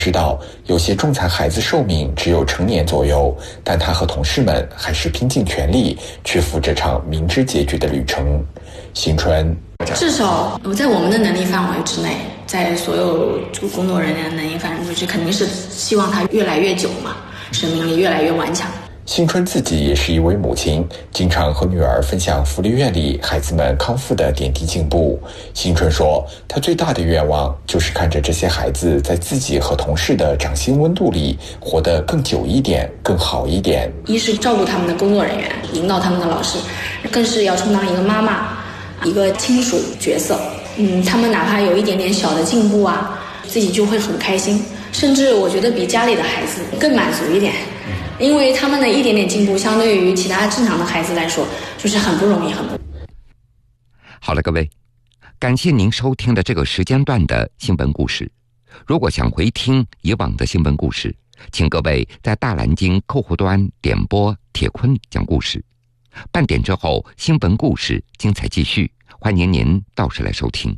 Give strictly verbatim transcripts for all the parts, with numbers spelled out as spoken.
知道有些重残孩子寿命只有成年左右，但他和同事们还是拼尽全力去赴这场明知结局的旅程。新春至少在我们的能力范围之内，在所有工作人员的能力范围之内，肯定是希望他越来越久嘛，生命力越来越顽强。 新春自己也是一位母亲，经常和女儿分享福利院里孩子们康复的点滴进步。新春说，她最大的愿望就是看着这些孩子在自己和同事的掌心温度里活得更久一点，更好一点。 一是照顾他们的工作人员，引导他们的老师，更是要充当一个妈妈，一个亲属角色。嗯，他们哪怕有一点点小的进步啊，自己就会很开心，甚至我觉得比家里的孩子更满足一点。因为他们的一点点进步，相对于其他正常的孩子来说，就是很不容易，很不容易。 好了，各位，感谢您收听的这个时间段的新闻故事。如果想回听以往的新闻故事，请各位在大蓝鲸客户端点播铁坤讲故事。半点之后，新闻故事精彩继续，欢迎您到时来收听。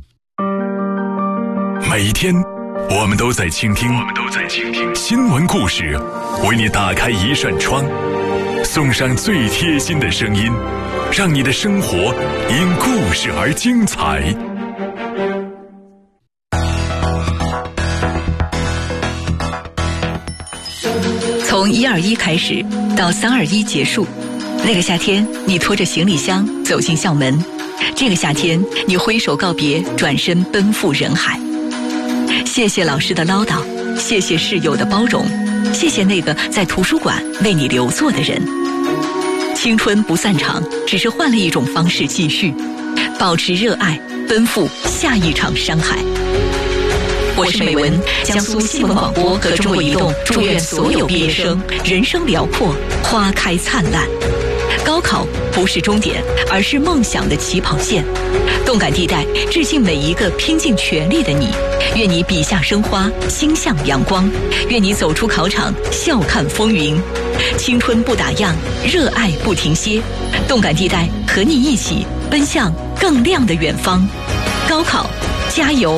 每天我们都在倾听，我们都在倾听新闻故事，为你打开一扇窗，送上最贴心的声音，让你的生活因故事而精彩。 从一二一开始到三二一结束，那个夏天你拖着行李箱走进校门，这个夏天你挥手告别，转身奔赴人海。谢谢老师的唠叨，谢谢室友的包容，谢谢那个在图书馆为你留座的人。青春不散场，只是换了一种方式继续，保持热爱，奔赴下一场山海。我是美文，江苏新闻广播和中国移动祝愿所有毕业生人生辽阔，花开灿烂。高考不是终点，而是梦想的起跑线。动感地带致敬每一个拼尽全力的你，愿你笔下生花，心向阳光，愿你走出考场，笑看风云。青春不打烊，热爱不停歇，动感地带和你一起奔向更亮的远方。高考加油！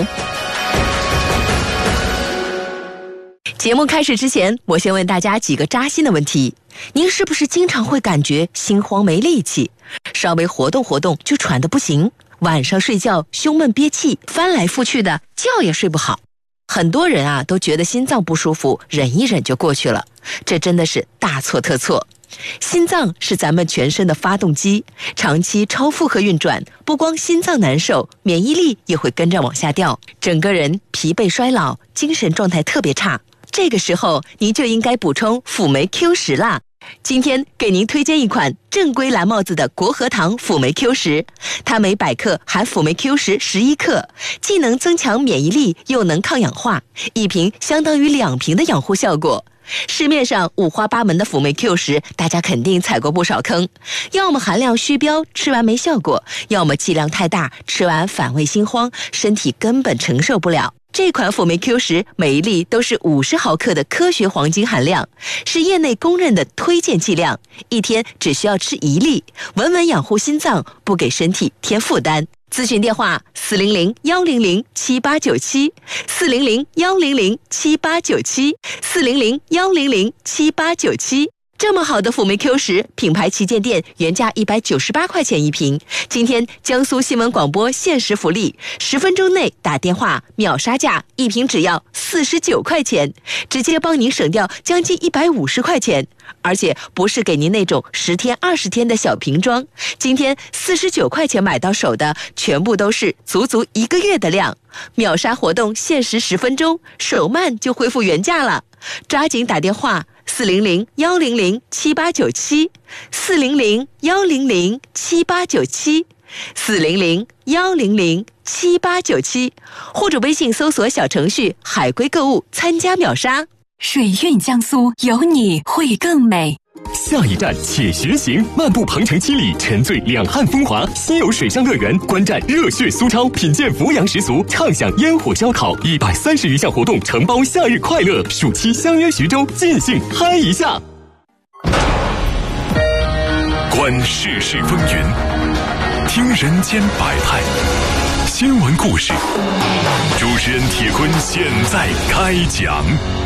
节目开始之前，我先问大家几个扎心的问题。您是不是经常会感觉心慌没力气，稍微活动活动就喘得不行，晚上睡觉胸闷憋气，翻来覆去的觉也睡不好？很多人啊都觉得心脏不舒服，忍一忍就过去了，这真的是大错特错。心脏是咱们全身的发动机，长期超负荷运转，不光心脏难受，免疫力也会跟着往下掉，整个人疲惫衰老，精神状态特别差。这个时候您就应该补充辅酶 Q 十啦。今天给您推荐一款正规蓝帽子的国和堂辅酶 Q 十，它每百克含辅酶 Q 十十一克，既能增强免疫力，又能抗氧化，一瓶相当于两瓶的养护效果。市面上五花八门的辅酶 Q 十，大家肯定踩过不少坑，要么含量虚标，吃完没效果，要么剂量太大，吃完反胃心慌，身体根本承受不了。这款辅酶 Q 十每一粒都是五十毫克的科学黄金含量，是业内公认的推荐剂量，一天只需要吃一粒，稳稳养护心脏，不给身体添负担。咨询电话四零零幺零零七八九七，四零零幺零零七八九七，四零零幺零零七八九七。这么好的辅酶 Q 十，品牌旗舰店原价一百九十八块钱一瓶，今天江苏新闻广播限时福利，十分钟内打电话秒杀价，一瓶只要四十九块钱，直接帮您省掉将近一百五十块钱。而且不是给您那种十天二十天的小瓶装，今天四十九块钱买到手的全部都是足足一个月的量。秒杀活动限时十分钟，手慢就恢复原价了，抓紧打电话四零零幺零零七八九七，四零零幺零零七八九七，四零零幺零零七八九七，或者微信搜索小程序海龟购物参加秒杀。 水韵江苏，有你会更美。 下一站且学行，漫步鹏城七里，沉醉两汉风华，西游水上乐园，观战热血苏超，品鉴阜阳食俗，畅享烟火烧烤，一百三十余项活动，承包夏日快乐。暑期相约徐州，尽兴嗨一下。 观世事风云，听人间百态， 新闻故事，主持人铁坤现在开讲。